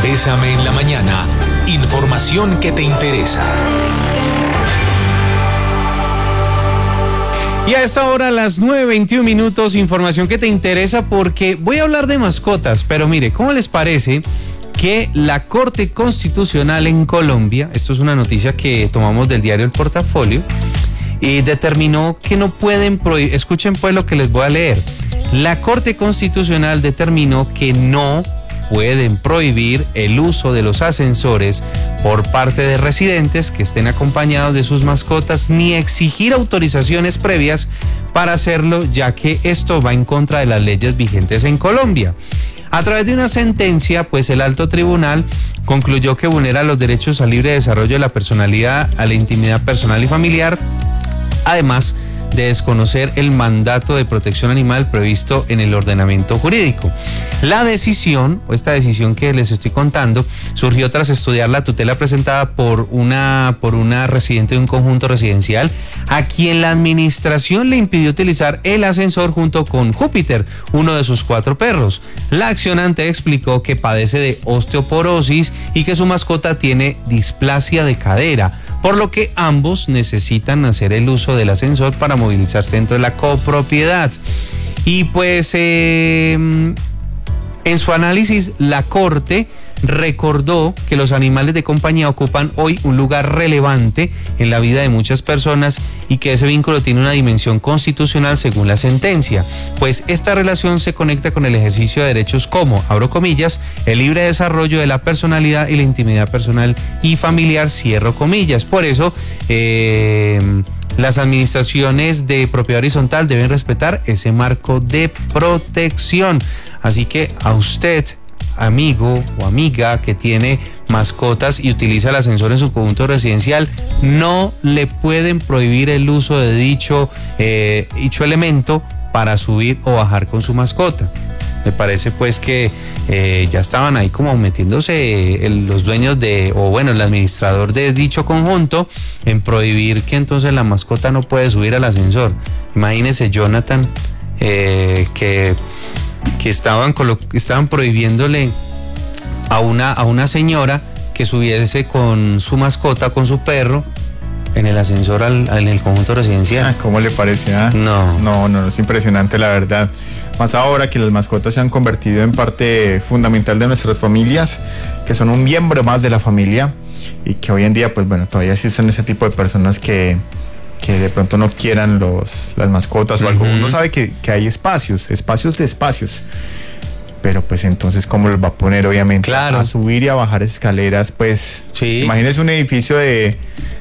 Bésame en la mañana. Información que te interesa. Y a esta hora, a las 9:21 minutos, información que te interesa porque voy a hablar de mascotas, pero mire, ¿cómo les parece que la Corte Constitucional en Colombia, esto es una noticia que tomamos del diario El Portafolio, determinó que no pueden prohibir, escuchen pues lo que les voy a leer, la Corte Constitucional determinó que no pueden prohibir el uso de los ascensores por parte de residentes que estén acompañados de sus mascotas, ni exigir autorizaciones previas para hacerlo, ya que esto va en contra de las leyes vigentes en Colombia. A través de una sentencia, pues el alto tribunal concluyó que vulnera los derechos al libre desarrollo de la personalidad, a la intimidad personal y familiar, además de desconocer el mandato de protección animal previsto en el ordenamiento jurídico. La decisión, o esta decisión que les estoy contando, surgió tras estudiar la tutela presentada por una residente de un conjunto residencial a quien la administración le impidió utilizar el ascensor junto con Júpiter, uno de sus 4 perros. La accionante explicó que padece de osteoporosis y que su mascota tiene displasia de cadera, por lo que ambos necesitan hacer el uso del ascensor para movilizarse dentro de la copropiedad. Y pues en su análisis la Corte recordó que los animales de compañía ocupan hoy un lugar relevante en la vida de muchas personas y que ese vínculo tiene una dimensión constitucional según la sentencia, pues esta relación se conecta con el ejercicio de derechos como, abro comillas, el libre desarrollo de la personalidad y la intimidad personal y familiar, cierro comillas. Por eso las administraciones de propiedad horizontal deben respetar ese marco de protección. Así que a usted, amigo o amiga que tiene mascotas y utiliza el ascensor en su conjunto residencial, no le pueden prohibir el uso de dicho elemento para subir o bajar con su mascota. Me parece pues que ya estaban ahí como metiéndose los dueños el administrador de dicho conjunto en prohibir que entonces la mascota no puede subir al ascensor. Imagínese Jonathan, que estaban prohibiéndole a una señora que subiese con su mascota, con su perro, en el ascensor en el conjunto residencial. ¿Cómo le parece? No, es impresionante la verdad. Más ahora que las mascotas se han convertido en parte fundamental de nuestras familias, que son un miembro más de la familia, y que hoy en día, pues bueno, todavía existen ese tipo de personas que de pronto no quieran las mascotas o algo. Uno sabe que hay espacios de espacios, pero pues entonces ¿cómo los va a poner obviamente? Claro. A subir y a bajar escaleras? Pues sí. Imagínese un edificio de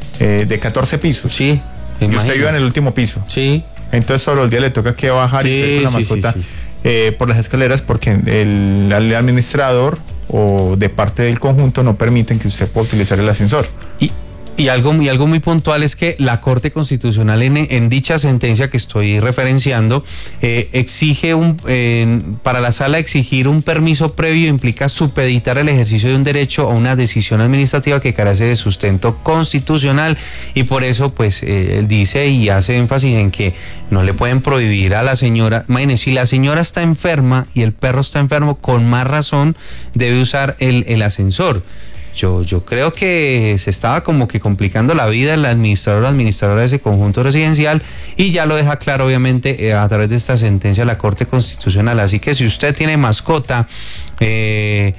14 pisos. Sí. Y usted vive en el último piso. Sí. Entonces todos los días le toca que bajar y usted con la mascota por las escaleras, porque el administrador o de parte del conjunto no permiten que usted pueda utilizar el ascensor. Y algo muy puntual es que la Corte Constitucional en dicha sentencia que estoy referenciando exige para la sala exigir un permiso previo implica supeditar el ejercicio de un derecho a una decisión administrativa que carece de sustento constitucional, y por eso pues él dice y hace énfasis en que no le pueden prohibir a la señora. Imagínense, si la señora está enferma y el perro está enfermo, con más razón debe usar el ascensor. Yo creo que se estaba como que complicando la vida el administradora de ese conjunto residencial, y ya lo deja claro obviamente a través de esta sentencia la Corte Constitucional. Así que si usted tiene mascota y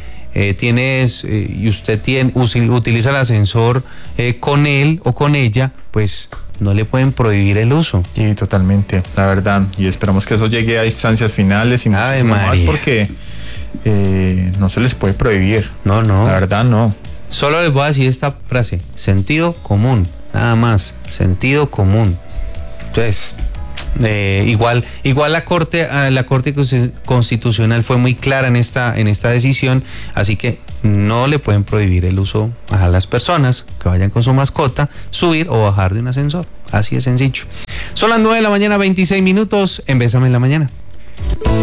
usted utiliza el ascensor con él o con ella, pues no le pueden prohibir el uso. Sí, totalmente, la verdad, y esperamos que eso llegue a instancias finales y muchísimo más, porque no se les puede prohibir. No. La verdad, no. Solo les voy a decir esta frase: sentido común, nada más, sentido común. Entonces, igual la Corte Constitucional fue muy clara en esta decisión, así que no le pueden prohibir el uso a las personas que vayan con su mascota, subir o bajar de un ascensor. Así de sencillo. Son las 9:26 a.m. en Bésame en la Mañana.